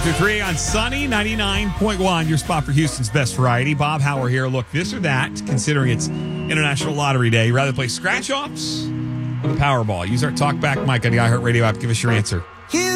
after 3 on Sunny 99.1, your spot for Houston's best variety. Bob Hauer here. Look, this or that, considering it's International Lottery Day. You rather play scratch-offs or the Powerball? Use our TalkBack mic on the iHeartRadio app. Give us your answer.